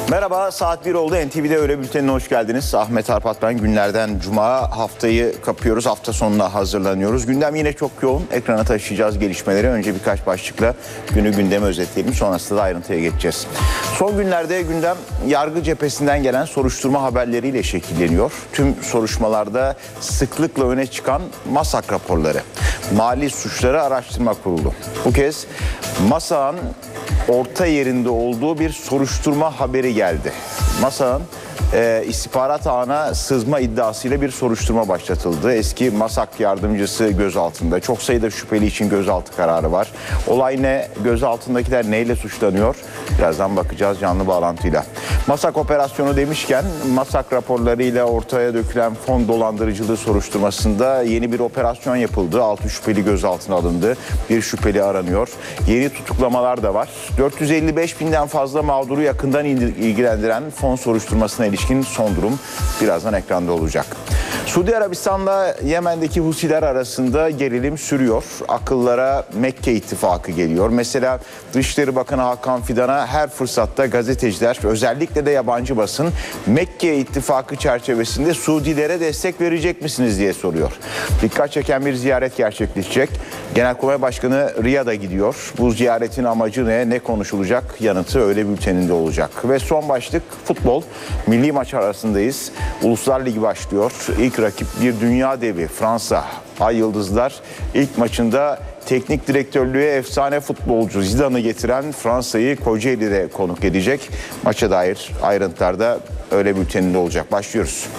Merhaba, saat 1 oldu. NTV'de Öğle Bülteni'ne hoş geldiniz. Ahmet Arpat ben. Günlerden Cuma, haftayı kapıyoruz. Hafta sonuna hazırlanıyoruz. Gündem yine çok yoğun. Ekrana taşıyacağız gelişmeleri. Önce birkaç başlıkla gündemi özetleyelim. Sonrasında da ayrıntıya geçeceğiz. Son günlerde gündem yargı cephesinden gelen soruşturma haberleriyle şekilleniyor. Tüm soruşturmalarda sıklıkla öne çıkan MASAK raporları. Mali Suçları Araştırma Kurulu. Bu kez MASAK'ın orta yerinde olduğu bir soruşturma haberi geldi. MASAK'ın istihbarat ağına sızma iddiasıyla bir soruşturma başlatıldı. Eski MASAK yardımcısı gözaltında. Çok sayıda şüpheli için gözaltı kararı var. Olay ne? Gözaltındakiler neyle suçlanıyor? Birazdan bakacağız canlı bağlantıyla. MASAK operasyonu demişken MASAK raporlarıyla ortaya dökülen fon dolandırıcılığı soruşturmasında yeni bir operasyon yapıldı. 6 şüpheli gözaltına alındı. Bir şüpheli aranıyor. Yeni tutuklamalar da var. 455 binden fazla mağduru yakından ilgilendiren fon soruşturmasına ilişkin son durum birazdan ekranda olacak. Suudi Arabistan'la Yemen'deki Husiler arasında gerilim sürüyor. Akıllara Mekke ittifakı geliyor. Mesela Dışişleri Bakanı Hakan Fidan'a her fırsatta gazeteciler, özellikle de yabancı basın, Mekke ittifakı çerçevesinde Suudilere destek verecek misiniz diye soruyor. Dikkat çeken bir ziyaret gerçekleşecek. Genelkurmay Başkanı Riyad'a gidiyor. Bu ziyaretin amacı ne? Ne konuşulacak? Yanıtı Öğle Bülteni'nde olacak. Ve son başlık futbol. Milli maç arasındayız. Uluslar Ligi başlıyor. İlk rakip bir dünya devi Fransa. Ay Yıldızlar ilk maçında teknik direktörlüğe efsane futbolcu Zidane'ı getiren Fransa'yı Kocaeli'de konuk edecek. Maça dair ayrıntılar da Öğle Bülteni'nde olacak. Başlıyoruz.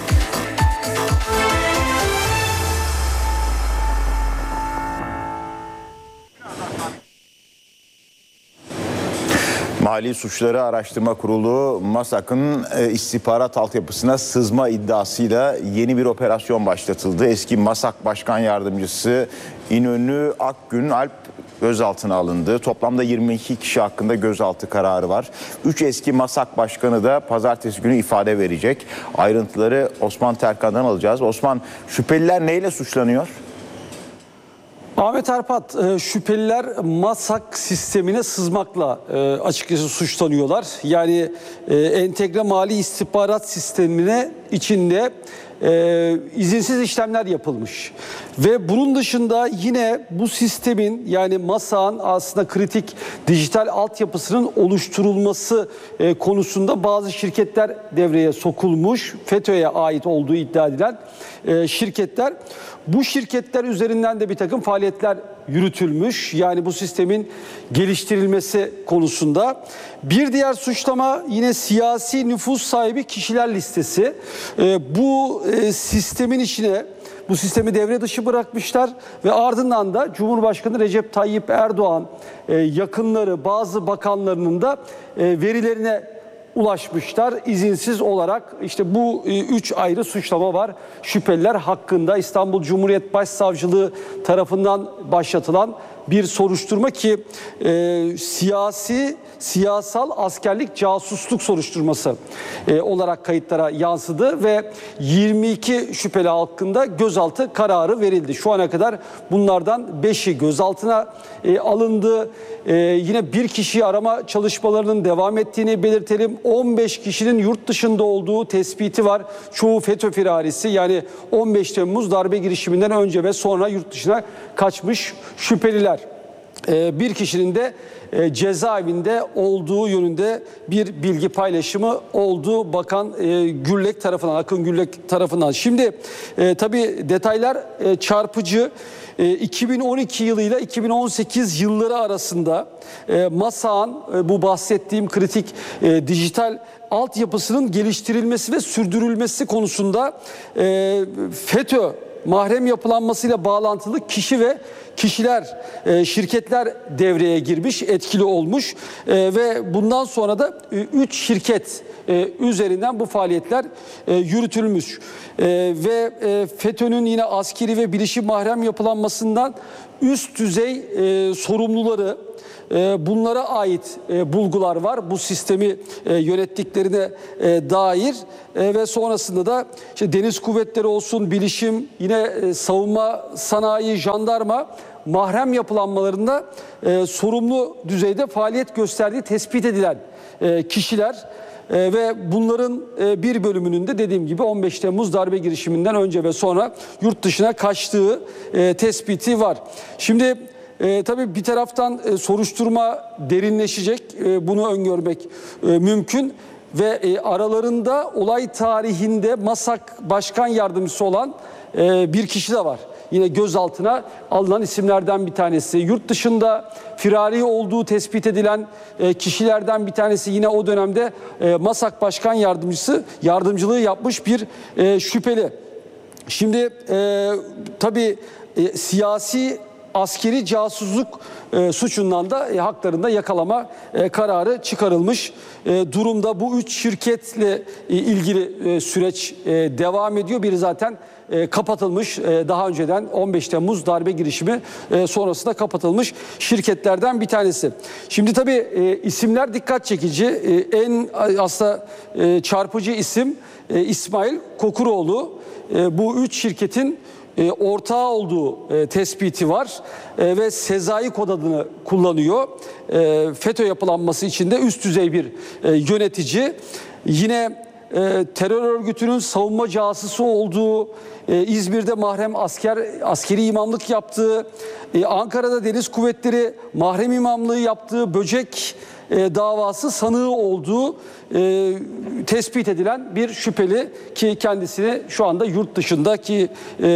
Mali Suçları Araştırma Kurulu MASAK'ın istihbarat altyapısına sızma iddiasıyla yeni bir operasyon başlatıldı. Eski MASAK Başkan Yardımcısı İnönü Akgün Alp gözaltına alındı. Toplamda 22 kişi hakkında gözaltı kararı var. 3 eski MASAK Başkanı da pazartesi günü ifade verecek. Ayrıntıları Osman Terkan'dan alacağız. Osman, şüpheliler neyle suçlanıyor? Ahmet Arpat, şüpheliler MASAK sistemine sızmakla açıkçası suçlanıyorlar. Yani entegre mali istihbarat sistemine içinde izinsiz işlemler yapılmış. Ve bunun dışında yine bu sistemin, yani MASAK'ın aslında kritik dijital altyapısının oluşturulması konusunda bazı şirketler devreye sokulmuş. FETÖ'ye ait olduğu iddia edilen şirketler. Bu şirketler üzerinden de bir takım faaliyetler yürütülmüş. Yani bu sistemin geliştirilmesi konusunda. Bir diğer suçlama yine siyasi nüfus sahibi kişiler listesi. Bu sistemin içine, bu sistemi devre dışı bırakmışlar ve ardından da Cumhurbaşkanı Recep Tayyip Erdoğan yakınları, bazı bakanlarının da verilerine ulaşmışlar izinsiz olarak. İşte bu 3 ayrı suçlama var şüpheliler hakkında. İstanbul Cumhuriyet Başsavcılığı tarafından başlatılan bir soruşturma ki siyasal askerlik casusluk soruşturması olarak kayıtlara yansıdı ve 22 şüpheli hakkında gözaltı kararı verildi. Şu ana kadar bunlardan 5'i gözaltına alındı. Yine bir kişiyi arama çalışmalarının devam ettiğini belirtelim. 15 kişinin yurt dışında olduğu tespiti var. Çoğu FETÖ firarisi, yani 15 Temmuz darbe girişiminden önce ve sonra yurt dışına kaçmış şüpheliler. Bir kişinin de cezaevinde olduğu yönünde bir bilgi paylaşımı oldu Bakan Gürlek tarafından, Akın Gürlek tarafından. Şimdi tabii detaylar çarpıcı. 2012 yılıyla 2018 yılları arasında MASAK'ın bu bahsettiğim kritik dijital altyapısının geliştirilmesi ve sürdürülmesi konusunda FETÖ mahrem yapılanmasıyla bağlantılı kişi ve kişiler, şirketler devreye girmiş, etkili olmuş ve bundan sonra da 3 şirket üzerinden bu faaliyetler yürütülmüş. Ve FETÖ'nün yine askeri ve bilişim mahrem yapılanmasından üst düzey sorumluları, bunlara ait bulgular var. Bu sistemi yönettiklerine dair ve sonrasında da işte deniz kuvvetleri olsun, bilişim, yine savunma sanayi, jandarma mahrem yapılanmalarında sorumlu düzeyde faaliyet gösterdiği tespit edilen kişiler ve bunların bir bölümünün de dediğim gibi 15 Temmuz darbe girişiminden önce ve sonra yurt dışına kaçtığı tespiti var. Şimdi tabii bir taraftan soruşturma derinleşecek, bunu öngörmek mümkün ve aralarında olay tarihinde MASAK Başkan Yardımcısı olan bir kişi de var. Yine gözaltına alınan isimlerden bir tanesi. Yurt dışında firari olduğu tespit edilen kişilerden bir tanesi yine o dönemde MASAK Başkan yardımcılığı yapmış bir şüpheli. Şimdi tabii siyasi askeri casusluk suçundan da haklarında yakalama kararı çıkarılmış durumda. Bu 3 şirketle ilgili süreç devam ediyor. Biri zaten kapatılmış, daha önceden 15 Temmuz darbe girişimi sonrasında kapatılmış şirketlerden bir tanesi. Şimdi tabii isimler dikkat çekici. En aslında çarpıcı isim İsmail Kokuroğlu. Bu 3 şirketin ortağı olduğu tespiti var ve Sezai kod adını kullanıyor. FETÖ yapılanması içinde üst düzey bir yönetici. Yine terör örgütünün savunma casusu olduğu, İzmir'de mahrem askeri imamlık yaptığı, Ankara'da Deniz Kuvvetleri mahrem imamlığı yaptığı Böcek davası sanığı olduğu tespit edilen bir şüpheli ki kendisini şu anda yurt dışındaki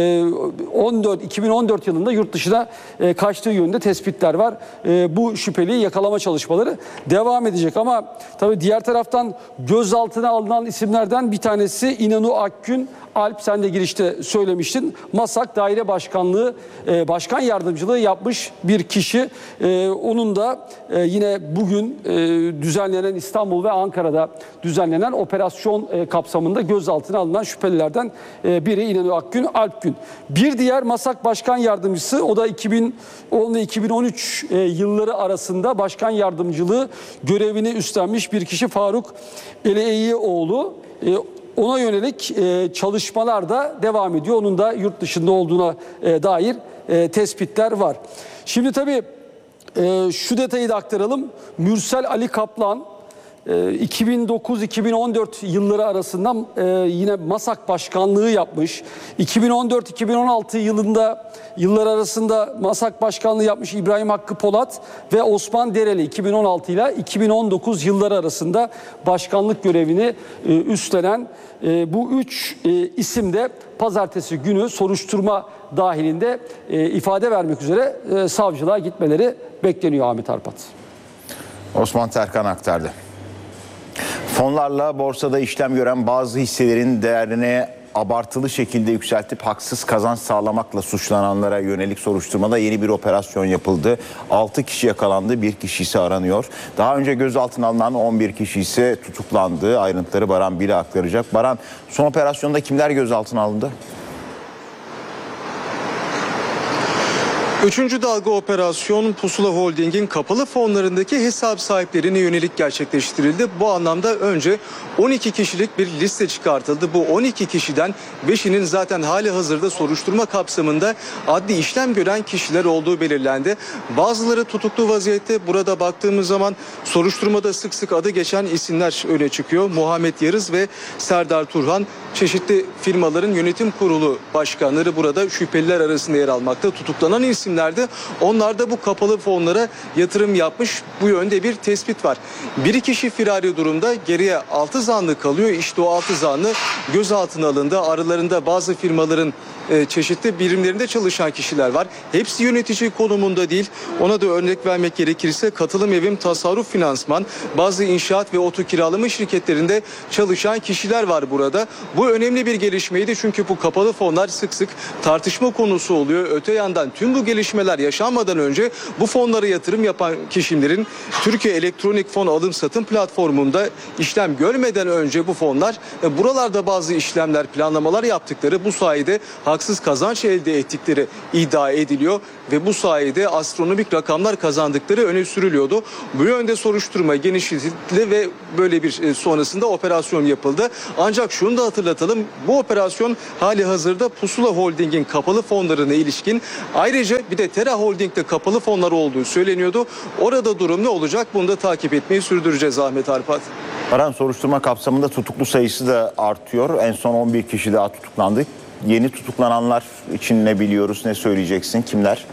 2014 yılında yurt dışına kaçtığı yönünde tespitler var. Bu şüpheliyi yakalama çalışmaları devam edecek ama tabii diğer taraftan gözaltına alınan isimlerden bir tanesi İnanı Akgün. Alp, sen de girişte söylemiştin. MASAK Daire Başkanlığı Başkan Yardımcılığı yapmış bir kişi. Onun da yine bugün düzenlenen İstanbul ve Ankara'da düzenlenen operasyon kapsamında gözaltına alınan şüphelilerden biri İnanı Akgün, Alpgün. Bir diğer MASAK Başkan Yardımcısı, o da 2010 ve 2013 yılları arasında başkan yardımcılığı görevini üstlenmiş bir kişi, Faruk Eleğioğlu. Ona yönelik çalışmalar da devam ediyor. Onun da yurt dışında olduğuna dair tespitler var. Şimdi tabii şu detayı da aktaralım. Mürsel Ali Kaplan 2009-2014 yılları arasında yine MASAK başkanlığı yapmış. 2014-2016 yıllar arasında MASAK başkanlığı yapmış İbrahim Hakkı Polat ve Osman Dereli 2016 ile 2019 yılları arasında başkanlık görevini üstlenen bu 3 isim de pazartesi günü soruşturma dahilinde ifade vermek üzere savcılığa gitmeleri bekleniyor Ahmet Arpat. Osman Terkan aktardı. Fonlarla borsada işlem gören bazı hisselerin değerini abartılı şekilde yükseltip haksız kazanç sağlamakla suçlananlara yönelik soruşturmada yeni bir operasyon yapıldı. 6 kişi yakalandı, 1 kişi ise aranıyor. Daha önce gözaltına alınan 11 kişi ise tutuklandı. Ayrıntıları Baran Bile aktaracak. Baran, son operasyonda kimler gözaltına alındı? Üçüncü dalga operasyon Pusula Holding'in kapalı fonlarındaki hesap sahiplerine yönelik gerçekleştirildi. Bu anlamda önce 12 kişilik bir liste çıkartıldı. Bu 12 kişiden 5'inin zaten hali hazırda soruşturma kapsamında adli işlem gören kişiler olduğu belirlendi. Bazıları tutuklu vaziyette. Burada baktığımız zaman soruşturmada sık sık adı geçen isimler öne çıkıyor. Muhammed Yarız ve Serdar Turhan çeşitli firmaların yönetim kurulu başkanları burada şüpheliler arasında yer almakta. Tutuklanan isimlerde onlar da bu kapalı fonlara yatırım yapmış. Bu yönde bir tespit var. Bir kişi firari durumda, geriye 6 zanlı kalıyor. İşte o 6 zanlı gözaltına alındı. Aralarında bazı firmaların çeşitli birimlerinde çalışan kişiler var. Hepsi yönetici konumunda değil. Ona da örnek vermek gerekirse Katılım Evim Tasarruf Finansman, bazı inşaat ve oto kiralama şirketlerinde çalışan kişiler var burada. Bu önemli bir gelişmeydi çünkü bu kapalı fonlar sık sık tartışma konusu oluyor. Öte yandan tüm bu gelişmeler yaşanmadan önce bu fonlara yatırım yapan kişilerin Türkiye Elektronik Fon Alım Satım Platformu'nda işlem görmeden önce bu fonlar buralarda bazı işlemler, planlamalar yaptıkları, bu sayede haksız kazanç elde ettikleri iddia ediliyor ve bu sayede astronomik rakamlar kazandıkları öne sürülüyordu. Bu yönde soruşturma genişletildi ve böyle bir sonrasında operasyon yapıldı. Ancak şunu da hatırlatalım, bu operasyon hali hazırda Pusula Holding'in kapalı fonlarına ilişkin, ayrıca bir de Tera Holding'de kapalı fonlar olduğu söyleniyordu. Orada durum ne olacak, bunu da takip etmeyi sürdüreceğiz Ahmet Arpat. Baran, soruşturma kapsamında tutuklu sayısı da artıyor. En son 11 kişi daha tutuklandı. Yeni tutuklananlar için ne biliyoruz, ne söyleyeceksin, kimler?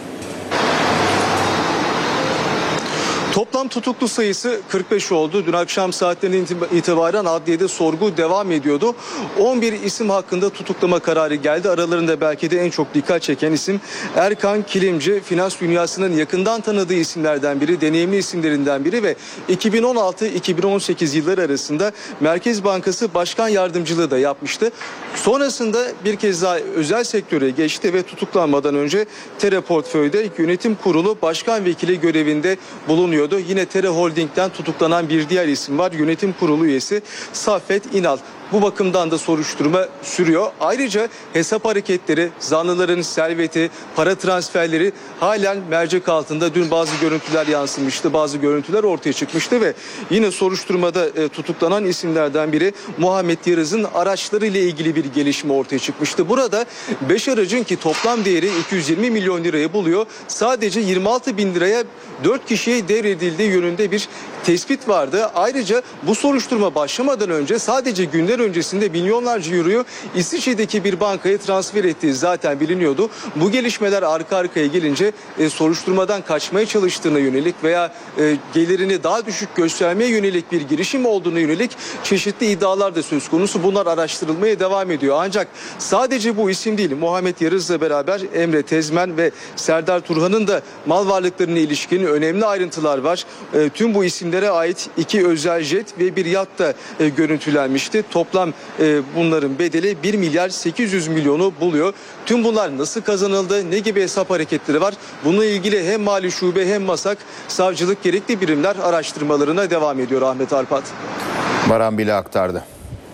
Toplam tutuklu sayısı 45 oldu. Dün akşam saatlerinden itibaren adliyede sorgu devam ediyordu. 11 isim hakkında tutuklama kararı geldi. Aralarında belki de en çok dikkat çeken isim Erkan Kilimci. Finans dünyasının yakından tanıdığı isimlerden biri, deneyimli isimlerinden biri ve 2016-2018 yılları arasında Merkez Bankası Başkan Yardımcılığı da yapmıştı. Sonrasında bir kez daha özel sektöre geçti ve tutuklanmadan önce Tera Portföy'de Yönetim Kurulu Başkan Vekili görevinde bulunuyor. Yine Tera Holding'den tutuklanan bir diğer isim var. Yönetim Kurulu üyesi Saffet İnal. Bu bakımdan da soruşturma sürüyor. Ayrıca hesap hareketleri, zanlıların serveti, para transferleri halen mercek altında. Dün bazı görüntüler yansımıştı, bazı görüntüler ortaya çıkmıştı ve yine soruşturmada tutuklanan isimlerden biri Muhammed Yıldız'ın araçları ile ilgili bir gelişme ortaya çıkmıştı. Burada 5 aracın ki toplam değeri 220 milyon lirayı buluyor. Sadece 26 bin liraya 4 kişiye devredildiği yönünde bir tespit vardı. Ayrıca bu soruşturma başlamadan önce sadece günler öncesinde milyonlarca euroyu İsviçre'deki bir bankaya transfer ettiği zaten biliniyordu. Bu gelişmeler arka arkaya gelince soruşturmadan kaçmaya çalıştığına yönelik veya gelirini daha düşük göstermeye yönelik bir girişim olduğuna yönelik çeşitli iddialar da söz konusu. Bunlar araştırılmaya devam ediyor. Ancak sadece bu isim değil, Muhammed Yarız'la beraber Emre Tezmen ve Serdar Turhan'ın da mal varlıklarına ilişkin önemli ayrıntılar var. Tüm bu isimlere ait 2 özel jet ve bir yat da görüntülenmişti. Toplam bunların bedeli 1 milyar 800 milyonu buluyor. Tüm bunlar nasıl kazanıldı, ne gibi hesap hareketleri var? Bununla ilgili hem mali şube hem MASAK, savcılık gerekli birimler araştırmalarına devam ediyor Ahmet Arpat. Baran bile aktardı.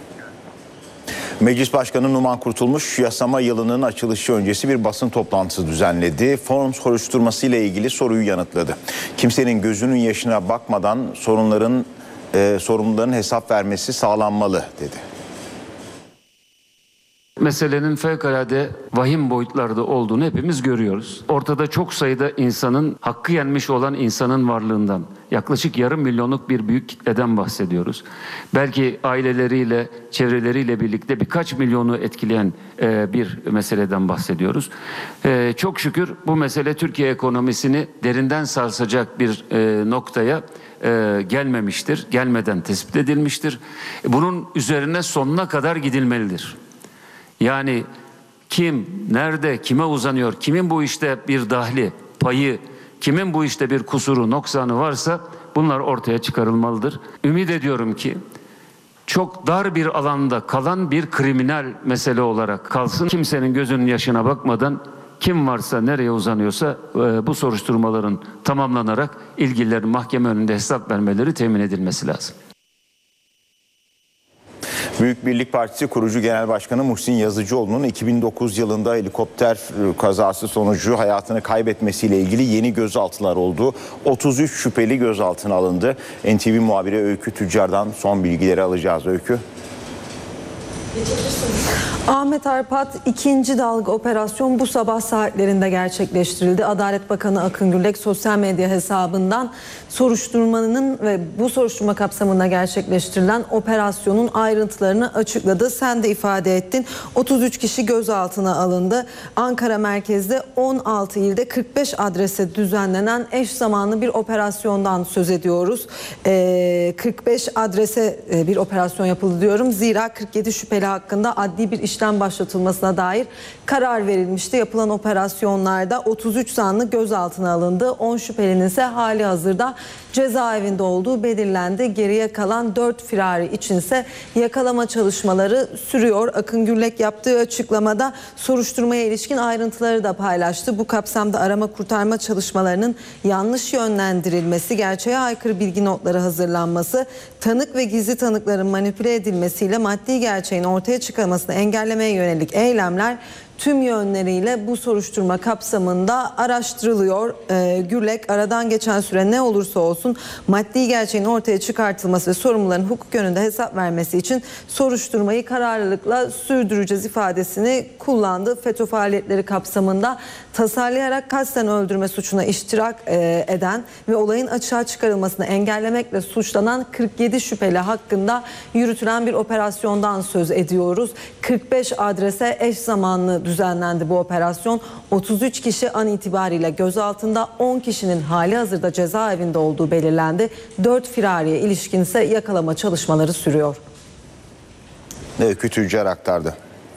Meclis Başkanı Numan Kurtulmuş yasama yılının açılışı öncesi bir basın toplantısı düzenledi. Forum soruşturması ile ilgili soruyu yanıtladı. Kimsenin gözünün yaşına bakmadan sorumluların hesap vermesi sağlanmalı dedi. Meselenin fevkalade vahim boyutlarda olduğunu hepimiz görüyoruz. Ortada çok sayıda insanın, hakkı yenmiş olan insanın varlığından, yaklaşık 2,5 milyonluk bir büyük kitleden bahsediyoruz. Belki aileleriyle, çevreleriyle birlikte birkaç milyonu etkileyen bir meseleden bahsediyoruz. Çok şükür bu mesele Türkiye ekonomisini derinden sarsacak bir noktaya gelmemiştir. Gelmeden tespit edilmiştir. Bunun üzerine sonuna kadar gidilmelidir. Yani kim, nerede, kime uzanıyor, kimin bu işte bir dahli, payı, kimin bu işte bir kusuru, noksanı varsa bunlar ortaya çıkarılmalıdır. Ümit ediyorum ki çok dar bir alanda kalan bir kriminal mesele olarak kalsın. Kimsenin gözünün yaşına bakmadan kim varsa, nereye uzanıyorsa bu soruşturmaların tamamlanarak ilgililerin mahkeme önünde hesap vermeleri temin edilmesi lazım. Büyük Birlik Partisi kurucu genel başkanı Muhsin Yazıcıoğlu'nun 2009 yılında helikopter kazası sonucu hayatını kaybetmesiyle ilgili yeni gözaltılar oldu. 33 şüpheli gözaltına alındı. NTV muhabiri Öykü Tüccar'dan son bilgileri alacağız. Öykü. Ahmet Arpat, ikinci dalga operasyon bu sabah saatlerinde gerçekleştirildi. Adalet Bakanı Akın Gürlek sosyal medya hesabından soruşturmanın ve bu soruşturma kapsamında gerçekleştirilen operasyonun ayrıntılarını açıkladı. Sen de ifade ettin. 33 kişi gözaltına alındı. Ankara merkezde 16 ilde 45 adrese düzenlenen eş zamanlı bir operasyondan söz ediyoruz. 45 adrese bir operasyon yapıldı diyorum. Zira 47 şüpheli hakkında adli bir işlem başlatılmasına dair karar verilmişti. Yapılan operasyonlarda 33 zanlı gözaltına alındı. 10 şüphelinin ise hali hazırda cezaevinde olduğu belirlendi. Geriye kalan 4 firari içinse yakalama çalışmaları sürüyor. Akın Gürlek yaptığı açıklamada soruşturmaya ilişkin ayrıntıları da paylaştı. Bu kapsamda arama kurtarma çalışmalarının yanlış yönlendirilmesi, gerçeğe aykırı bilgi notları hazırlanması, tanık ve gizli tanıkların manipüle edilmesiyle maddi gerçeğin ortaya çıkarılmasını engellemeye yönelik eylemler tüm yönleriyle bu soruşturma kapsamında araştırılıyor. Gürlek aradan geçen süre ne olursa olsun maddi gerçeğin ortaya çıkartılması ve sorumluların hukuk yönünde hesap vermesi için soruşturmayı kararlılıkla sürdüreceğiz ifadesini kullandı. FETÖ faaliyetleri kapsamında tasarlayarak kasten öldürme suçuna iştirak eden ve olayın açığa çıkarılmasını engellemekle suçlanan 47 şüpheli hakkında yürütülen bir operasyondan söz ediyoruz. 45 adrese eş zamanlı düzenlendi bu operasyon. 33 kişi an itibariyle gözaltında, 10 kişinin hali hazırda cezaevinde olduğu belirlendi. 4 firariye ilişkin ise yakalama çalışmaları sürüyor. Öykü Tüccar aktardı.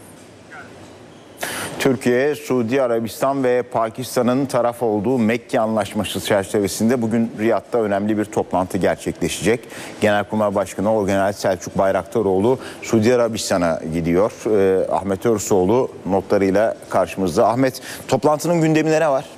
Türkiye, Suudi Arabistan ve Pakistan'ın taraf olduğu Mekke Anlaşması çerçevesinde bugün Riyad'da önemli bir toplantı gerçekleşecek. Genelkurmay Başkanı Orgeneral Selçuk Bayraktaroğlu Suudi Arabistan'a gidiyor. Ahmet Örsoğlu notlarıyla karşımızda. Ahmet, toplantının gündeminde ne var?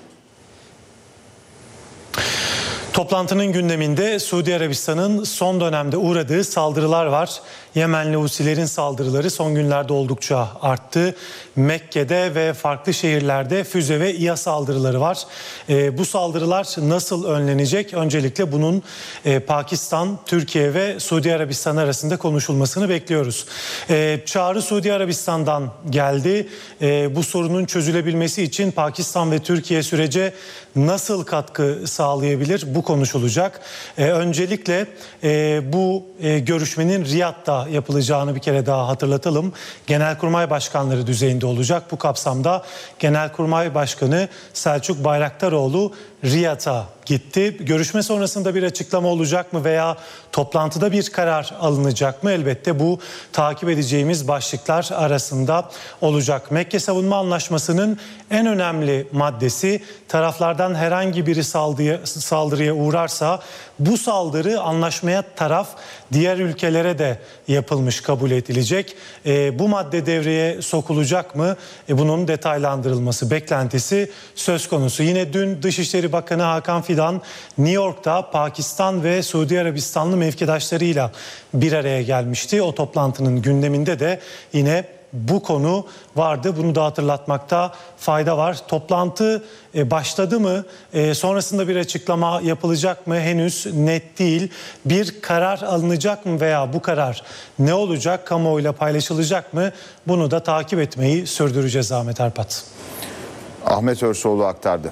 Toplantının gündeminde Suudi Arabistan'ın son dönemde uğradığı saldırılar var. Yemenli Husilerin saldırıları son günlerde oldukça arttı. Mekke'de ve farklı şehirlerde füze ve İHA saldırıları var. Bu saldırılar nasıl önlenecek? Öncelikle bunun Pakistan, Türkiye ve Suudi Arabistan arasında konuşulmasını bekliyoruz. Çağrı Suudi Arabistan'dan geldi. Bu sorunun çözülebilmesi için Pakistan ve Türkiye sürece nasıl katkı sağlayabilir? Bu konuşulacak. Öncelikle bu görüşmenin Riyad'da yapılacağını bir kere daha hatırlatalım. Genelkurmay Başkanları düzeyinde olacak. Bu kapsamda Genelkurmay Başkanı Selçuk Bayraktaroğlu Riyad'a gitti. Görüşme sonrasında bir açıklama olacak mı veya toplantıda bir karar alınacak mı? Elbette bu takip edeceğimiz başlıklar arasında olacak. Mekke Savunma Anlaşması'nın en önemli maddesi, taraflardan herhangi biri saldırıya uğrarsa bu saldırı anlaşmaya taraf diğer ülkelere de yapılmış kabul edilecek. Bu madde devreye sokulacak mı? Bunun detaylandırılması beklentisi söz konusu. Yine dün Dışişleri Bakanı Hakan Fidan New York'ta Pakistan ve Suudi Arabistanlı mevkidaşlarıyla bir araya gelmişti. O toplantının gündeminde de yine bu konu vardı. Bunu da hatırlatmakta fayda var. Toplantı başladı mı? Sonrasında bir açıklama yapılacak mı? Henüz net değil. Bir karar alınacak mı veya bu karar ne olacak? Kamuoyuyla paylaşılacak mı? Bunu da takip etmeyi sürdüreceğiz Ahmet Arpat. Ahmet Örsoğlu aktardı.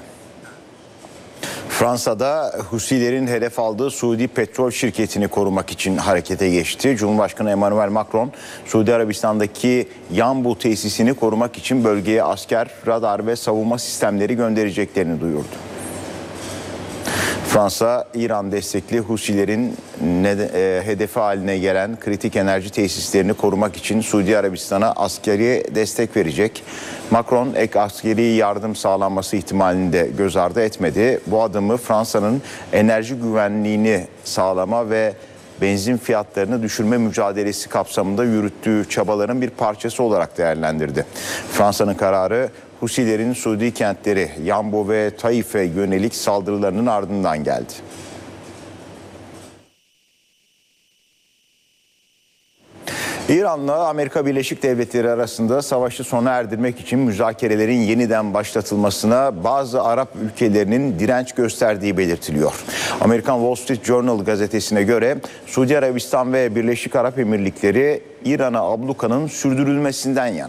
Fransa'da Husilerin hedef aldığı Suudi petrol şirketini korumak için harekete geçti. Cumhurbaşkanı Emmanuel Macron, Suudi Arabistan'daki Yanbu tesisini korumak için bölgeye asker, radar ve savunma sistemleri göndereceklerini duyurdu. Fransa, İran destekli Husilerin hedefi haline gelen kritik enerji tesislerini korumak için Suudi Arabistan'a askeri destek verecek. Macron ek askeri yardım sağlanması ihtimalini de göz ardı etmedi. Bu adımı Fransa'nın enerji güvenliğini sağlama ve benzin fiyatlarını düşürme mücadelesi kapsamında yürüttüğü çabaların bir parçası olarak değerlendirdi. Fransa'nın kararı Husilerin Suudi kentleri Yanbu ve Taif'e yönelik saldırılarının ardından geldi. İran'la Amerika Birleşik Devletleri arasında savaşı sona erdirmek için müzakerelerin yeniden başlatılmasına bazı Arap ülkelerinin direnç gösterdiği belirtiliyor. Amerikan Wall Street Journal gazetesine göre Suudi Arabistan ve Birleşik Arap Emirlikleri İran'a ablukanın sürdürülmesinden yana.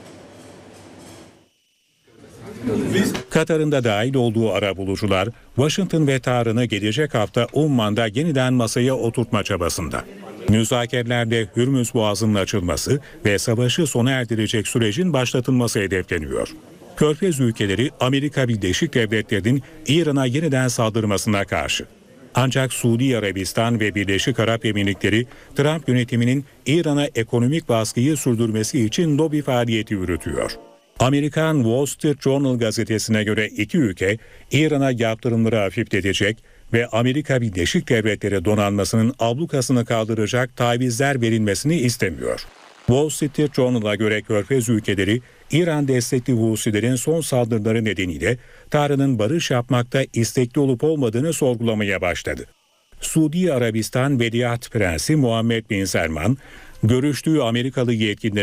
Katar'ın da dahil olduğu arabulucular Washington ve Tahran'ı gelecek hafta Umman'da yeniden masaya oturtma çabasında. Müzakerelerde Hürmüz Boğazı'nın açılması ve savaşı sona erdirecek sürecin başlatılması hedefleniyor. Körfez ülkeleri Amerika Birleşik Devletleri'nin İran'a yeniden saldırmasına karşı. Ancak Suudi Arabistan ve Birleşik Arap Emirlikleri Trump yönetiminin İran'a ekonomik baskıyı sürdürmesi için lobi faaliyeti yürütüyor. Amerikan Wall Street Journal gazetesine göre iki ülke İran'a yaptırımları hafifletecek ve Amerika Birleşik Devletleri donanmasının ablukasını kaldıracak tavizler verilmesini istemiyor. Wall Street Journal'a göre Körfez ülkeleri İran destekli Husilerin son saldırıları nedeniyle Tahran'ın barış yapmakta istekli olup olmadığını sorgulamaya başladı. Suudi Arabistan Veliaht Prensi Muhammed Bin Selman, görüştüğü Amerikalı yetkililere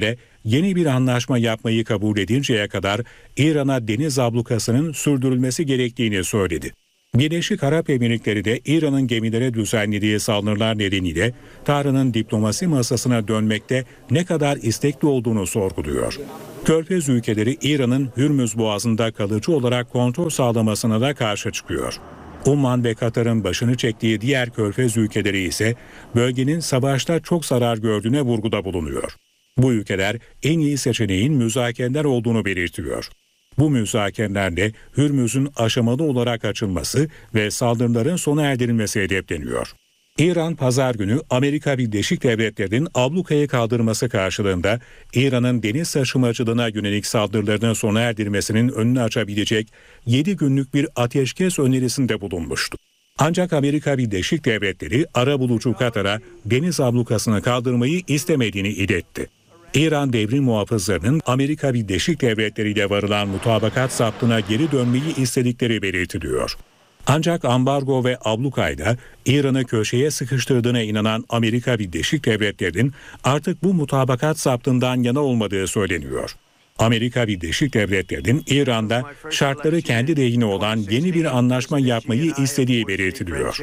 yeni bir anlaşma yapmayı kabul edinceye kadar İran'a deniz ablukasının sürdürülmesi gerektiğini söyledi. Birleşik Arap Emirlikleri de İran'ın gemilere düzenlediği saldırılar nedeniyle Tahran'ın diplomasi masasına dönmekte ne kadar istekli olduğunu sorguluyor. Körfez ülkeleri İran'ın Hürmüz Boğazı'nda kalıcı olarak kontrol sağlamasına da karşı çıkıyor. Umman ve Katar'ın başını çektiği diğer Körfez ülkeleri ise bölgenin savaşta çok zarar gördüğüne vurguda bulunuyor. Bu ülkeler en iyi seçeneğin müzakereler olduğunu belirtiyor. Bu müzakerelerle Hürmüz'ün aşamalı olarak açılması ve saldırıların sona erdirilmesi hedefleniyor. İran pazar günü Amerika Birleşik Devletleri'nin ablukayı kaldırması karşılığında İran'ın deniz taşımacılığına yönelik saldırılarını sona erdirmesinin önünü açabilecek 7 günlük bir ateşkes önerisinde bulunmuştu. Ancak Amerika Birleşik Devletleri arabulucu Katar'a deniz ablukasını kaldırmayı istemediğini iletti. İran devrim muhafızlarının Amerika Birleşik Devletleri ile varılan mutabakat zaptına geri dönmeyi istedikleri belirtiliyor. Ancak ambargo ve ablukayla İran'ı köşeye sıkıştırdığına inanan Amerika Birleşik Devletleri'nin artık bu mutabakat zaptından yana olmadığı söyleniyor. Amerika Birleşik Devletleri'nin İran'da şartları kendi lehine olan yeni bir anlaşma yapmayı istediği belirtiliyor.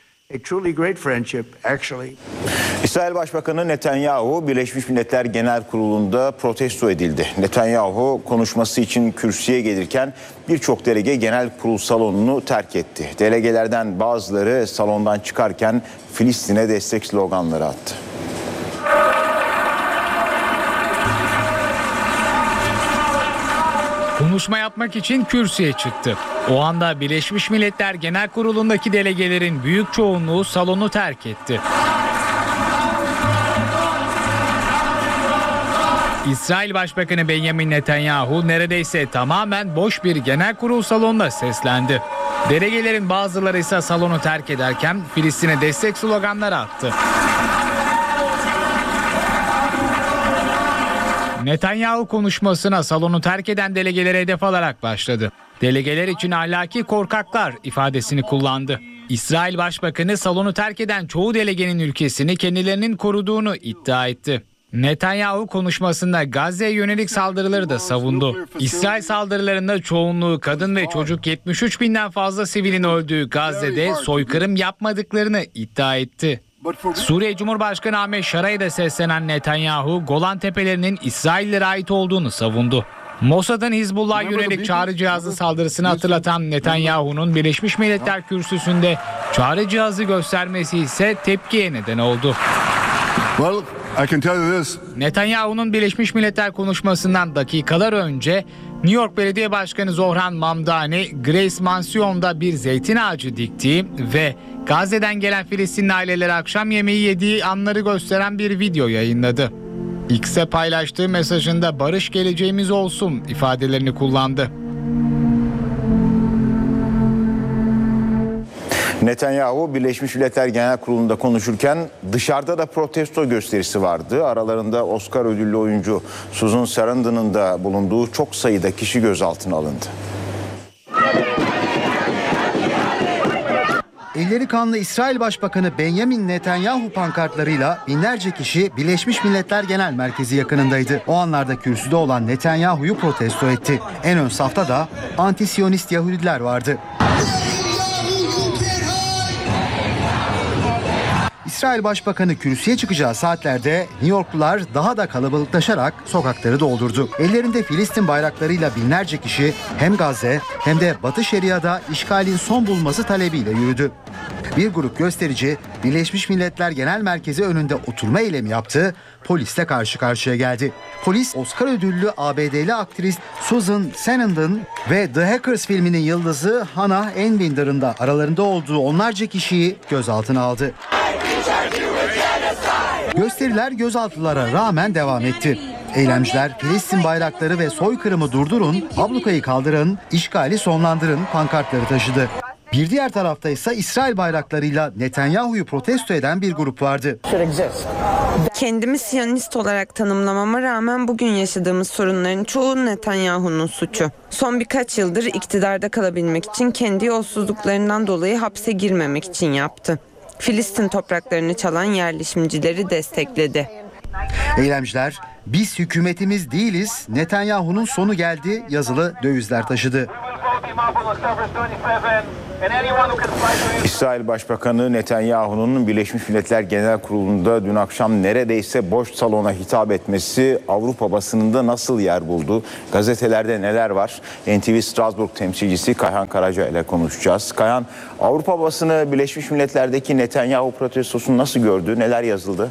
İsrail Başbakanı Netanyahu Birleşmiş Milletler Genel Kurulu'nda protesto edildi. Netanyahu konuşması için kürsüye gelirken birçok delege genel kurul salonunu terk etti. Delegelerden bazıları salondan çıkarken Filistin'e destek sloganları attı. Konuşma yapmak için kürsüye çıktı. O anda Birleşmiş Milletler Genel Kurulu'ndaki delegelerin büyük çoğunluğu salonu terk etti. İsrail Başbakanı Benjamin Netanyahu neredeyse tamamen boş bir genel kurul salonunda seslendi. Delegelerin bazıları ise salonu terk ederken Filistin'e destek sloganları attı. Netanyahu konuşmasına salonu terk eden delegelere hedef alarak başladı. Delegeler için ahlaki korkaklar ifadesini kullandı. İsrail Başbakanı salonu terk eden çoğu delegenin ülkesini kendilerinin koruduğunu iddia etti. Netanyahu konuşmasında Gazze'ye yönelik saldırıları da savundu. İsrail saldırılarında çoğunluğu kadın ve çocuk 73 binden fazla sivilin öldüğü Gazze'de soykırım yapmadıklarını iddia etti. Suriye Cumhurbaşkanı Ahmet Şara'ya da seslenen Netanyahu, Golan Tepelerinin İsraillere ait olduğunu savundu. Mossad'ın Hizbullah'a yönelik çağrı cihazı saldırısını hatırlatan Netanyahu'nun Birleşmiş Milletler Kürsüsü'nde çağrı cihazı göstermesi ise tepkiye neden oldu. Netanyahu'nun Birleşmiş Milletler konuşmasından dakikalar önce New York Belediye Başkanı Zohran Mamdani, Grace Mansion'da bir zeytin ağacı diktiği ve Gazze'den gelen Filistinli ailelere akşam yemeği yediği anları gösteren bir video yayınladı. X'e paylaştığı mesajında barış geleceğimiz olsun ifadelerini kullandı. Netanyahu Birleşmiş Milletler Genel Kurulu'nda konuşurken dışarıda da protesto gösterisi vardı. Aralarında Oscar ödüllü oyuncu Susan Sarandon'ın da bulunduğu çok sayıda kişi gözaltına alındı. Elleri kanlı İsrail Başbakanı Benjamin Netanyahu pankartlarıyla binlerce kişi Birleşmiş Milletler Genel Merkezi yakınındaydı. O anlarda kürsüde olan Netanyahu'yu protesto etti. En ön safta da anti-Siyonist Yahudiler vardı. İsrail Başbakanı kürsüye çıkacağı saatlerde New Yorklular daha da kalabalıklaşarak sokakları doldurdu. Ellerinde Filistin bayraklarıyla binlerce kişi hem Gazze hem de Batı Şeria'da işgalin son bulması talebiyle yürüdü. Bir grup gösterici Birleşmiş Milletler Genel Merkezi önünde oturma eylemi yaptı, polisle karşı karşıya geldi. Polis Oscar ödüllü ABD'li aktris Susan Sarandon ve The Hackers filminin yıldızı Hannah Einbinder'ın da aralarında olduğu onlarca kişiyi gözaltına aldı. Gösteriler gözaltılara rağmen devam etti. Eylemciler Filistin bayrakları ve soykırımı durdurun, ablukayı kaldırın, işgali sonlandırın pankartları taşıdı. Bir diğer tarafta ise İsrail bayraklarıyla Netanyahu'yu protesto eden bir grup vardı. Kendimi Siyonist olarak tanımlamama rağmen bugün yaşadığımız sorunların çoğu Netanyahu'nun suçu. Son birkaç yıldır iktidarda kalabilmek için kendi yolsuzluklarından dolayı hapse girmemek için yaptı. Filistin topraklarını çalan yerleşimcileri destekledi. Eylemciler "Biz hükümetimiz değiliz, Netanyahu'nun sonu geldi" yazılı dövizler taşıdı. İsrail Başbakanı Netanyahu'nun Birleşmiş Milletler Genel Kurulu'nda dün akşam neredeyse boş salona hitap etmesi Avrupa basınında nasıl yer buldu? Gazetelerde neler var? NTV Strasbourg temsilcisi Kayhan Karaca ile konuşacağız. Kayhan, Avrupa basını Birleşmiş Milletler'deki Netanyahu protestosunu nasıl gördü? Neler yazıldı?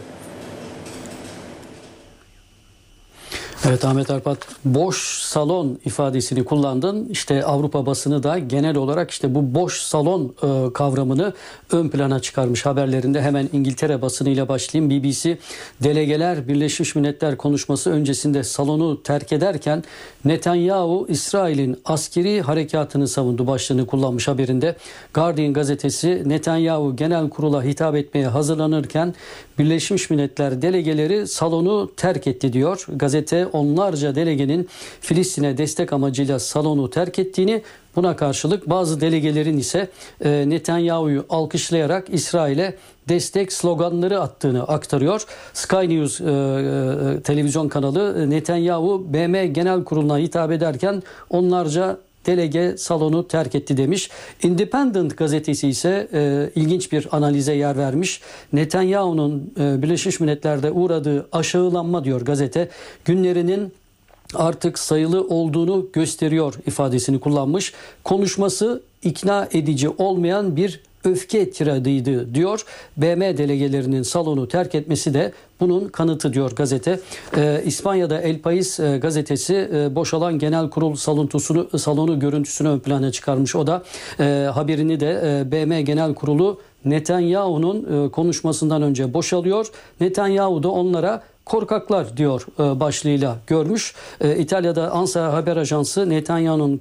Evet Ahmet Arpat, boş salon ifadesini kullandın. İşte Avrupa basını da genel olarak işte bu boş salon kavramını ön plana çıkarmış haberlerinde. Hemen İngiltere basınıyla başlayayım. BBC, delegeler Birleşmiş Milletler konuşması öncesinde salonu terk ederken Netanyahu İsrail'in askeri harekatını savundu başlığını kullanmış haberinde. Guardian gazetesi, Netanyahu genel kurula hitap etmeye hazırlanırken Birleşmiş Milletler delegeleri salonu terk etti diyor. Gazete onlarca delegenin Filistin'e destek amacıyla salonu terk ettiğini, buna karşılık bazı delegelerin ise Netanyahu'yu alkışlayarak İsrail'e destek sloganları attığını aktarıyor. Sky News televizyon kanalı, Netanyahu BM Genel Kurulu'na hitap ederken onlarca delege salonu terk etti demiş. Independent gazetesi ise ilginç bir analize yer vermiş. Netanyahu'nun Birleşmiş Milletler'de uğradığı aşağılanma, diyor gazete, günlerinin artık sayılı olduğunu gösteriyor ifadesini kullanmış. Konuşması ikna edici olmayan bir öfke tiradıydı diyor. BM delegelerinin salonu terk etmesi de bunun kanıtı diyor gazete. İspanya'da El País gazetesi boşalan genel kurul salonu görüntüsünü ön plana çıkarmış. O da haberini de BM Genel Kurulu Netanyahu'nun konuşmasından önce boşalıyor. Netanyahu da onlara korkaklar diyor başlığıyla görmüş. İtalya'da ANSA haber ajansı Netanyahu'nun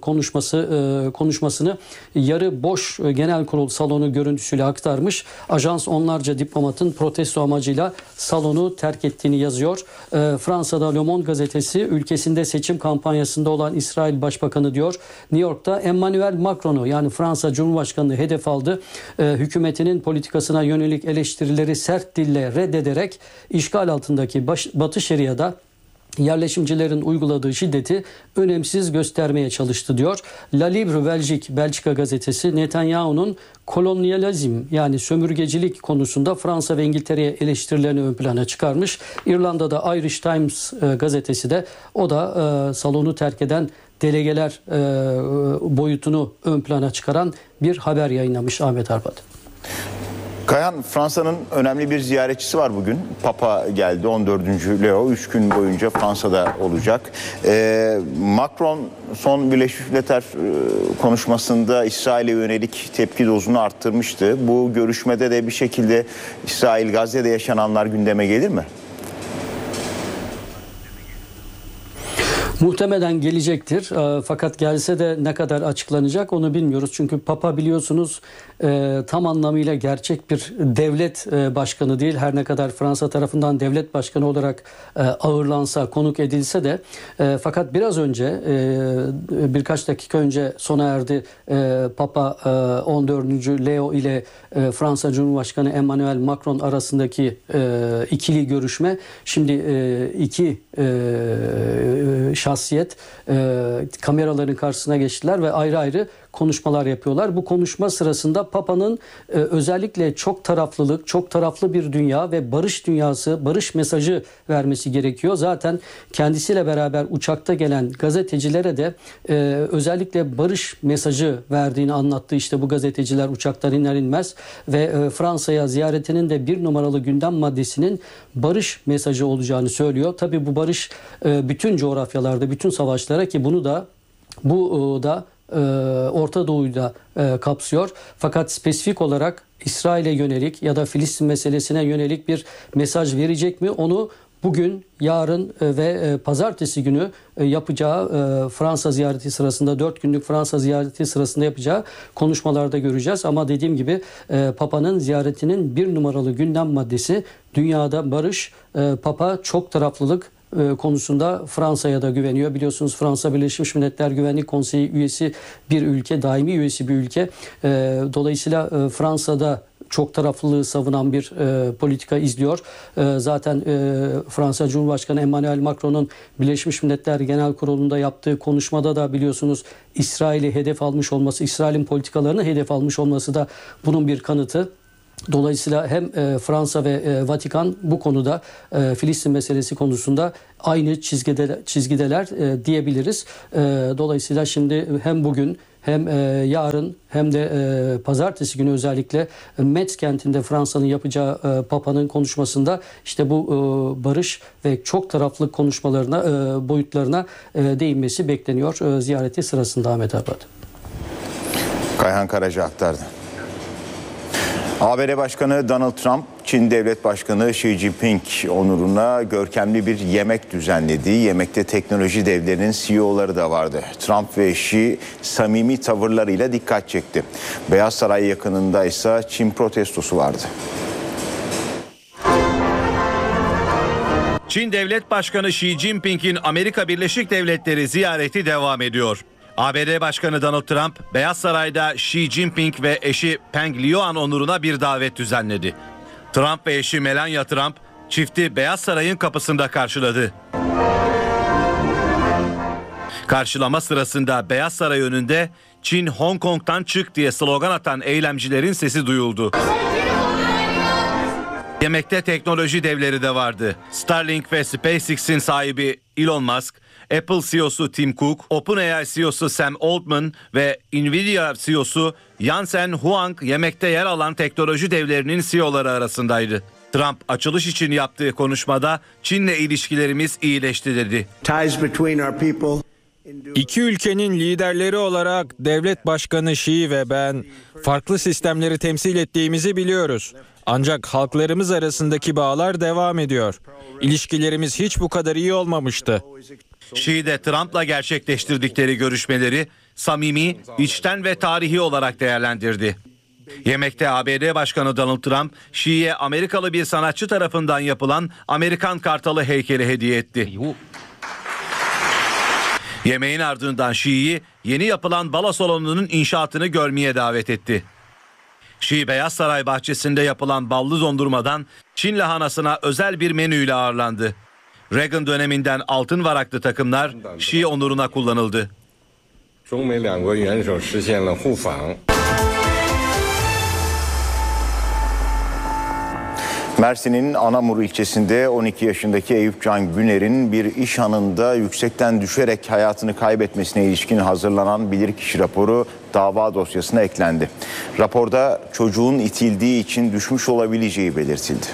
konuşmasını yarı boş genel kurul salonu görüntüsüyle aktarmış. Ajans onlarca diplomatın protesto amacıyla salonu terk ettiğini yazıyor. Fransa'da Le Monde gazetesi, ülkesinde seçim kampanyasında olan İsrail Başbakanı, diyor, New York'ta Emmanuel Macron'u, yani Fransa Cumhurbaşkanı'nı hedef aldı. Hükümetinin politikasına yönelik eleştirileri sert dille reddederek işgal altındaki Batı Şeria'da yerleşimcilerin uyguladığı şiddeti önemsiz göstermeye çalıştı diyor. La Libre Belçika gazetesi, Netanyahu'nun kolonyalizm, yani sömürgecilik konusunda Fransa ve İngiltere'ye eleştirilerini ön plana çıkarmış. İrlanda'da Irish Times gazetesi de, o da salonu terk eden delegeler boyutunu ön plana çıkaran bir haber yayınlamış Ahmet Arpat. Kayhan, Fransa'nın önemli bir ziyaretçisi var bugün. Papa geldi, 14. Leo 3 gün boyunca Fransa'da olacak. Macron son Birleşmiş Milletler konuşmasında İsrail'e yönelik tepki dozunu arttırmıştı. Bu görüşmede de bir şekilde İsrail, Gazze'de yaşananlar gündeme gelir mi? Muhtemelen gelecektir. Fakat gelse de ne kadar açıklanacak onu bilmiyoruz. Çünkü Papa, biliyorsunuz, tam anlamıyla gerçek bir devlet başkanı değil. Her ne kadar Fransa tarafından devlet başkanı olarak ağırlansa, konuk edilse de, fakat biraz önce, birkaç dakika önce sona erdi Papa 14. Leo ile Fransa Cumhurbaşkanı Emmanuel Macron arasındaki ikili görüşme. Şimdi iki şahsiyet kameraların karşısına geçtiler ve ayrı ayrı konuşmalar yapıyorlar. Bu konuşma sırasında Papa'nın özellikle çok taraflılık, çok taraflı bir dünya ve barış dünyası, barış mesajı vermesi gerekiyor. Zaten kendisiyle beraber uçakta gelen gazetecilere de özellikle barış mesajı verdiğini anlattı. İşte bu gazeteciler uçaktan iner inmez ve Fransa'ya ziyaretinin de bir numaralı gündem maddesinin barış mesajı olacağını söylüyor. Tabii bu barış bütün coğrafyalarda, bütün savaşlara, ki bu da Orta Doğu'yu da kapsıyor. Fakat spesifik olarak İsrail'e yönelik ya da Filistin meselesine yönelik bir mesaj verecek mi? Onu bugün, yarın ve pazartesi günü yapacağı Fransa ziyareti sırasında, 4 günlük Fransa ziyareti sırasında yapacağı konuşmalarda göreceğiz. Ama dediğim gibi Papa'nın ziyaretinin bir numaralı gündem maddesi dünyada barış. Papa çok taraflılık konusunda Fransa'ya da güveniyor. Biliyorsunuz Fransa Birleşmiş Milletler Güvenlik Konseyi üyesi bir ülke, daimi üyesi bir ülke. Dolayısıyla Fransa'da çok taraflılığı savunan bir politika izliyor. Zaten Fransa Cumhurbaşkanı Emmanuel Macron'un Birleşmiş Milletler Genel Kurulu'nda yaptığı konuşmada da biliyorsunuz İsrail'i hedef almış olması, İsrail'in politikalarını hedef almış olması da bunun bir kanıtı. Dolayısıyla hem Fransa ve Vatikan bu konuda Filistin meselesi konusunda aynı çizgideler diyebiliriz. Dolayısıyla şimdi hem bugün hem yarın hem de pazartesi günü özellikle Metz kentinde Fransa'nın yapacağı Papa'nın konuşmasında işte bu barış ve çok taraflı konuşmalarına, boyutlarına değinmesi bekleniyor ziyareti sırasında Ahmet Arpat. Kayhan Karaca aktardı. ABD Başkanı Donald Trump, Çin Devlet Başkanı Xi Jinping onuruna görkemli bir yemek düzenledi. Yemekte teknoloji devlerinin CEO'ları da vardı. Trump ve Xi samimi tavırlarıyla dikkat çekti. Beyaz Saray yakınında ise Çin protestosu vardı. Çin Devlet Başkanı Xi Jinping'in Amerika Birleşik Devletleri ziyareti devam ediyor. ABD Başkanı Donald Trump, Beyaz Saray'da Xi Jinping ve eşi Peng Liyuan onuruna bir davet düzenledi. Trump ve eşi Melania Trump, çifti Beyaz Saray'ın kapısında karşıladı. Karşılama sırasında Beyaz Saray önünde "Çin Hong Kong'tan çık" diye slogan atan eylemcilerin sesi duyuldu. Yemekte teknoloji devleri de vardı. Starlink ve SpaceX'in sahibi Elon Musk, Apple CEO'su Tim Cook, OpenAI CEO'su Sam Altman ve Nvidia CEO'su Jensen Huang yemekte yer alan teknoloji devlerinin CEO'ları arasındaydı. Trump açılış için yaptığı konuşmada Çin'le ilişkilerimiz iyileşti dedi. İki ülkenin liderleri olarak devlet başkanı Xi ve ben farklı sistemleri temsil ettiğimizi biliyoruz. Ancak halklarımız arasındaki bağlar devam ediyor. İlişkilerimiz hiç bu kadar iyi olmamıştı. Xi de Trump'la gerçekleştirdikleri görüşmeleri samimi, içten ve tarihi olarak değerlendirdi. Yemekte ABD Başkanı Donald Trump, Xi'ye Amerikalı bir sanatçı tarafından yapılan Amerikan Kartalı heykeli hediye etti. Yemeğin ardından Xi'yi yeni yapılan balo salonunun inşaatını görmeye davet etti. Xi, Beyaz Saray bahçesinde yapılan ballı dondurmadan Çin lahanasına özel bir menüyle ağırlandı. Reagan döneminden altın varaklı takımlar Xi onuruna kullanıldı. Mersin'in Anamur ilçesinde 12 yaşındaki Eyüp Can Güner'in bir iş anında yüksekten düşerek hayatını kaybetmesine ilişkin hazırlanan bilirkişi raporu dava dosyasına eklendi. Raporda çocuğun itildiği için düşmüş olabileceği belirtildi.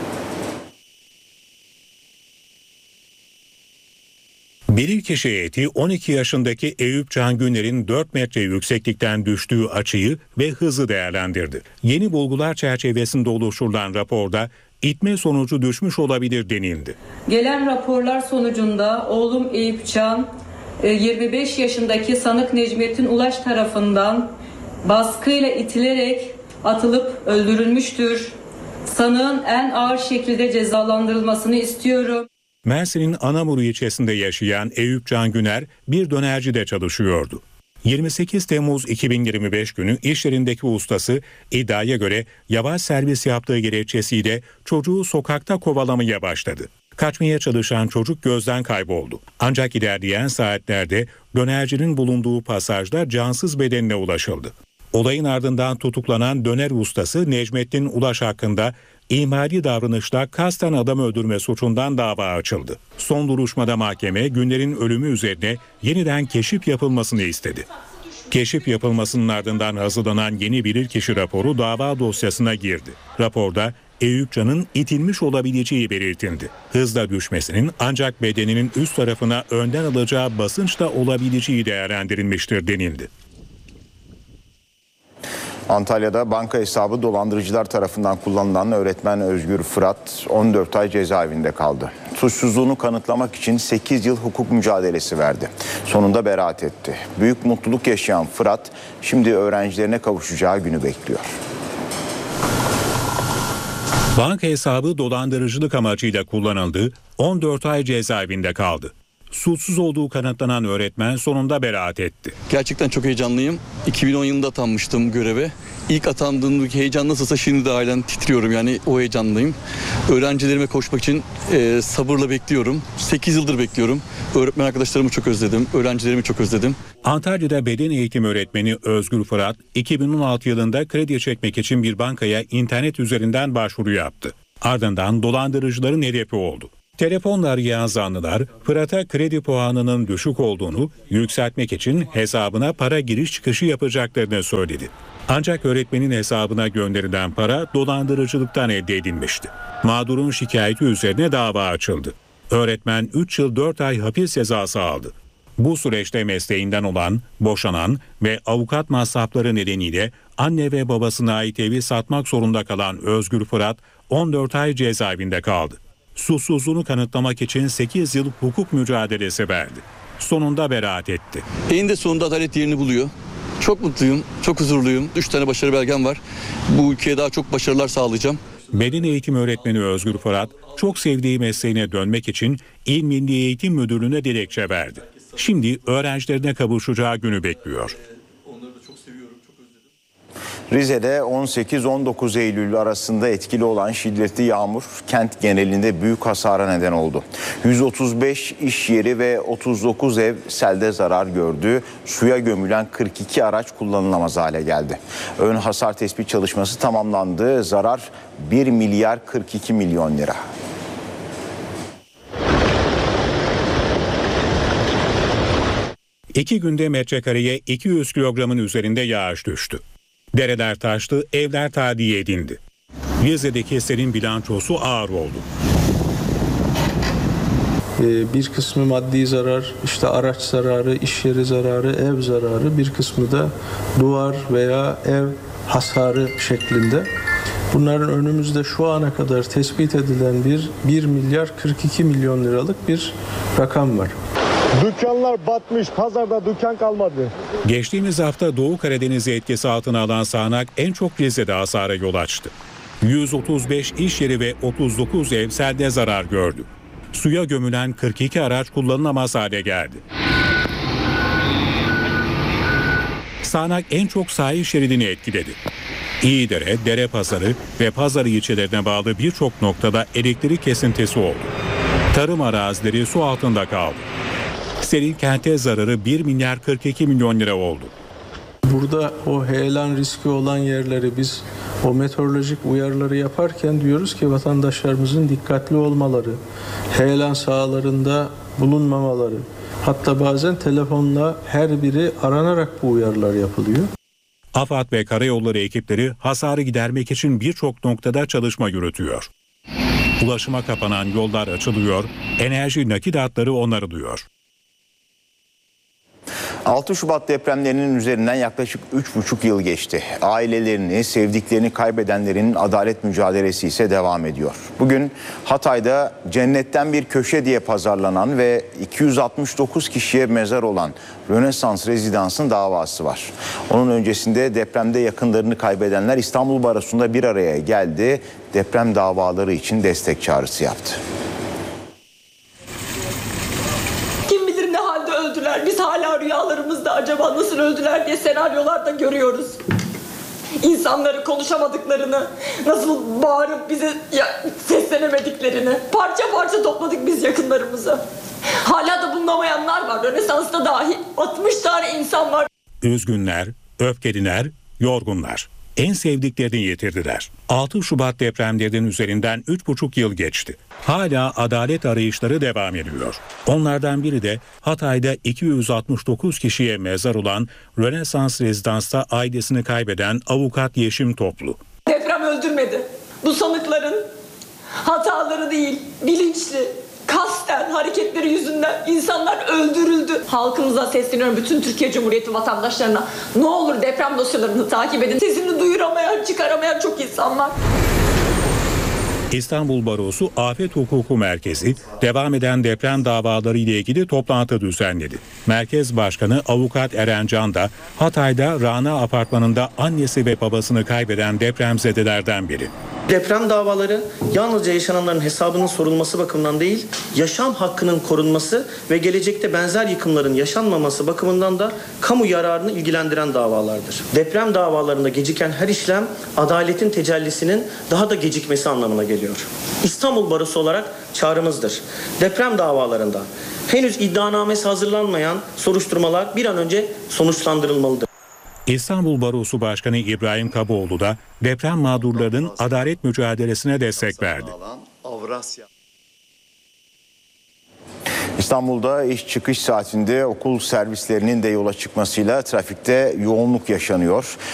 Bilirkişi heyeti 12 yaşındaki Eyüp Can Güner'in 4 metre yükseklikten düştüğü açıyı ve hızı değerlendirdi. Yeni bulgular çerçevesinde oluşturulan raporda itme sonucu düşmüş olabilir denildi. Gelen raporlar sonucunda oğlum Eyüp Can 25 yaşındaki sanık Necmettin Ulaş tarafından baskıyla itilerek atılıp öldürülmüştür. Sanığın en ağır şekilde cezalandırılmasını istiyorum. Mersin'in Anamur ilçesinde yaşayan Eyüp Can Güner bir dönercide çalışıyordu. 28 Temmuz 2025 günü iş yerindeki ustası iddiaya göre yavaş servis yaptığı gerekçesiyle çocuğu sokakta kovalamaya başladı. Kaçmaya çalışan çocuk gözden kayboldu. Ancak ilerleyen saatlerde dönercinin bulunduğu pasajda cansız bedenine ulaşıldı. Olayın ardından tutuklanan döner ustası Necmettin Ulaş hakkında İhmali davranışla kasten adam öldürme suçundan dava açıldı. Son duruşmada mahkeme Güner'in ölümü üzerine yeniden keşif yapılmasını istedi. Keşif yapılmasının ardından hazırlanan yeni bilirkişi raporu dava dosyasına girdi. Raporda Eyüp Can'ın itilmiş olabileceği belirtildi. Hızla düşmesinin ancak bedeninin üst tarafına önden alacağı basınçla olabileceği değerlendirilmiştir denildi. Antalya'da banka hesabı dolandırıcılar tarafından kullanılan öğretmen Özgür Fırat 14 ay cezaevinde kaldı. Suçsuzluğunu kanıtlamak için 8 yıl hukuk mücadelesi verdi. Sonunda beraat etti. Büyük mutluluk yaşayan Fırat şimdi öğrencilerine kavuşacağı günü bekliyor. Banka hesabı dolandırıcılık amacıyla kullanıldı, 14 ay cezaevinde kaldı. Suçsuz olduğu kanıtlanan öğretmen sonunda beraat etti. Gerçekten çok heyecanlıyım. 2010 yılında atanmıştım göreve. İlk atandığımdaki heyecan nasılsa şimdi de halen titriyorum, yani o heyecanlıyım. Öğrencilerime koşmak için sabırla bekliyorum. 8 yıldır bekliyorum. Öğretmen arkadaşlarımı çok özledim. Öğrencilerimi çok özledim. Antalya'da beden eğitim öğretmeni Özgür Fırat, 2016 yılında kredi çekmek için bir bankaya internet üzerinden başvuru yaptı. Ardından dolandırıcıların hedefi oldu. Telefonla arayan zanlılar Fırat'a kredi puanının düşük olduğunu yükseltmek için hesabına para giriş çıkışı yapacaklarını söyledi. Ancak öğretmenin hesabına gönderilen para dolandırıcılıktan elde edilmişti. Mağdurun şikayeti üzerine dava açıldı. Öğretmen 3 yıl 4 ay hapis cezası aldı. Bu süreçte mesleğinden olan, boşanan ve avukat masrafları nedeniyle anne ve babasına ait evi satmak zorunda kalan Özgür Fırat 14 ay cezaevinde kaldı. Suçsuzluğunu kanıtlamak için 8 yıl hukuk mücadelesi verdi. Sonunda beraat etti. Eninde sonunda adalet yerini buluyor. Çok mutluyum, çok huzurluyum. 3 tane başarı belgem var. Bu ülkeye daha çok başarılar sağlayacağım. Beden eğitim öğretmeni Özgür Fırat, çok sevdiği mesleğine dönmek için İl Milli Eğitim Müdürlüğü'ne dilekçe verdi. Şimdi öğrencilerine kavuşacağı günü bekliyor. Rize'de 18-19 Eylül arasında etkili olan şiddetli yağmur kent genelinde büyük hasara neden oldu. 135 iş yeri ve 39 ev selde zarar gördü. Suya gömülen 42 araç kullanılamaz hale geldi. Ön hasar tespit çalışması tamamlandı. Zarar 1 milyar 42 milyon lira. İki günde metrekareye 200 kilogramın üzerinde yağış düştü. Dereler taştı, evler tahliye edildi. Rize'deki selin bilançosu ağır oldu. Bir kısmı maddi zarar, işte araç zararı, iş yeri zararı, ev zararı, bir kısmı da duvar veya ev hasarı şeklinde. Bunların önümüzde şu ana kadar tespit edilen 1 milyar 42 milyon liralık bir rakam var. Dükkanlar batmış, pazarda dükkan kalmadı. Geçtiğimiz hafta Doğu Karadeniz'i etkisi altına alan sağanak en çok Rize'de hasara yol açtı. 135 iş yeri ve 39 ev selde zarar gördü. Suya gömülen 42 araç kullanılamaz hale geldi. Sağanak en çok sahil şeridini etkiledi. İyidere, Derepazarı ve Pazarı ilçelerine bağlı birçok noktada elektrik kesintisi oldu. Tarım arazileri su altında kaldı. Selin kente zararı 1 milyar 42 milyon lira oldu. Burada o heyelan riski olan yerleri biz o meteorolojik uyarıları yaparken diyoruz ki vatandaşlarımızın dikkatli olmaları, heyelan sahalarında bulunmamaları, hatta bazen telefonla her biri aranarak bu uyarılar yapılıyor. AFAD ve karayolları ekipleri hasarı gidermek için birçok noktada çalışma yürütüyor. Ulaşıma kapanan yollar açılıyor, enerji nakit hatları onarılıyor. 6 Şubat depremlerinin üzerinden yaklaşık 3,5 yıl geçti. Ailelerini, sevdiklerini kaybedenlerin adalet mücadelesi ise devam ediyor. Bugün Hatay'da cennetten bir köşe diye pazarlanan ve 269 kişiye mezar olan Rönesans Rezidans'ın davası var. Onun öncesinde depremde yakınlarını kaybedenler İstanbul Barosu'nda bir araya geldi. Deprem davaları için destek çağrısı yaptı. Biz hala rüyalarımızda acaba nasıl öldüler diye senaryolarda görüyoruz. İnsanları konuşamadıklarını, nasıl bağırıp bize seslenemediklerini, parça parça topladık biz yakınlarımızı. Hala da bulunamayanlar var. Rönesans'ta dahi 60 tane insan var. Üzgünler, öfkeliler, yorgunlar. En sevdiklerini yitirdiler. 6 Şubat depremlerinin üzerinden 3,5 yıl geçti. Hala adalet arayışları devam ediyor. Onlardan biri de Hatay'da 269 kişiye mezar olan Rönesans Rezidans'ta ailesini kaybeden avukat Yeşim Toplu. Deprem öldürmedi. Bu sanıkların hataları değil, bilinçli, kasten hareketleri yüzünden insanlar öldürüldü. Halkımıza sesleniyorum, bütün Türkiye Cumhuriyeti vatandaşlarına. Ne olur deprem dosyalarını takip edin. Sesini duyuramayan, çıkaramayan çok insan var. İstanbul Barosu Afet Hukuku Merkezi devam eden deprem davaları ile ilgili toplantı düzenledi. Merkez Başkanı Avukat Eren Can da Hatay'da Rana Apartmanı'nda annesi ve babasını kaybeden depremzedelerden biri. Deprem davaları yalnızca yaşananların hesabının sorulması bakımından değil, yaşam hakkının korunması ve gelecekte benzer yıkımların yaşanmaması bakımından da kamu yararını ilgilendiren davalardır. Deprem davalarında geciken her işlem adaletin tecellisinin daha da gecikmesi anlamına geliyor. İstanbul Barosu olarak çağrımızdır. Deprem davalarında henüz iddianamesi hazırlanmayan soruşturmalar bir an önce sonuçlandırılmalıdır. İstanbul Barosu Başkanı İbrahim Kaboğlu da deprem mağdurlarının adalet mücadelesine destek verdi. İstanbul'da iş çıkış saatinde okul servislerinin de yola çıkmasıyla trafikte yoğunluk yaşanıyor.